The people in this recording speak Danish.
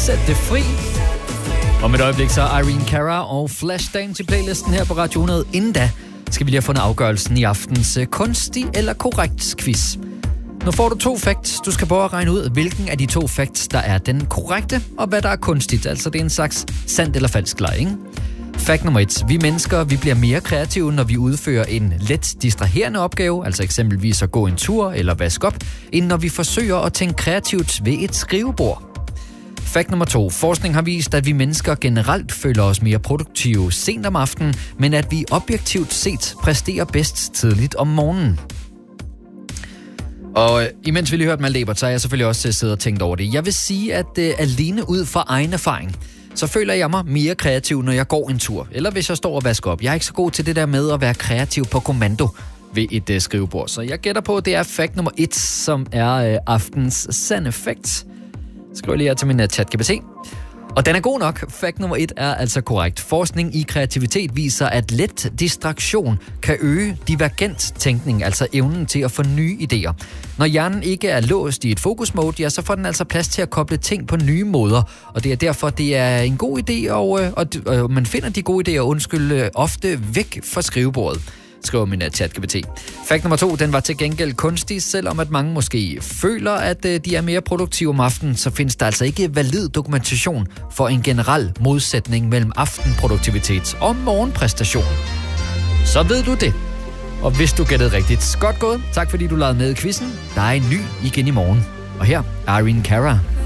Sæt det fri. Om et øjeblik så er Irene Cara og Flashdance i playlisten her på Radio 100. Inden da skal vi lige have fundet afgørelsen i aftens kunstig eller korrekt quiz. Nu får du 2 facts. Du skal prøve at regne ud, hvilken af de 2 facts, der er den korrekte, og hvad der er kunstigt. Altså det er en slags sandt eller falsk leg, ikke? Fact nummer 1. Vi mennesker, vi bliver mere kreative, når vi udfører en let distraherende opgave, altså eksempelvis at gå en tur eller vaske op, end når vi forsøger at tænke kreativt ved et skrivebord. Fact nummer 2. Forskning har vist, at vi mennesker generelt føler os mere produktive sent om aftenen, men at vi objektivt set præsterer bedst tidligt om morgenen. Og imens vi lige hørte Malte Ebert, så har jeg selvfølgelig også siddet og tænkt over det. Jeg vil sige, at alene ud fra egen erfaring, så føler jeg mig mere kreativ, når jeg går en tur. Eller hvis jeg står og vasker op. Jeg er ikke så god til det der med at være kreativ på kommando ved et skrivebord. Så jeg gætter på, at det er fact nummer 1, som er aftens sande fact. Skriv lige her til min chat-GPT. Og den er god nok. Fact nummer 1 er altså korrekt. Forskning i kreativitet viser, at let distraktion kan øge divergent tænkning, altså evnen til at få nye idéer. Når hjernen ikke er låst i et fokusmode, ja, så får den altså plads til at koble ting på nye måder. Og det er derfor, det er en god idé, og man finder de gode idéer, ofte væk fra skrivebordet, skriver min chat-GPT. Fact nummer 2, den var til gengæld kunstig. Selvom at mange måske føler, at de er mere produktive om aftenen, så findes der altså ikke valid dokumentation for en generel modsætning mellem aftenproduktivitet og morgenpræstation. Så ved du det. Og hvis du gættede rigtigt, godt gået. Tak fordi du lavede med i quizzen. Der er en ny igen i morgen. Og her er Irene Cara.